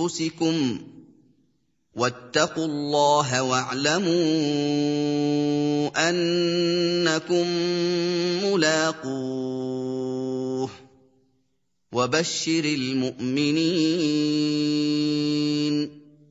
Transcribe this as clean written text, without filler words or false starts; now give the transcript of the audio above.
أَنفُسِكُمْ ۚ وَاتَّقُوا اللَّهَ وَاعْلَمُوا أَنَّكُم مُّلَاقُوهُ ۗ وَبَشِّرِ الْمُؤْمِنِينَ.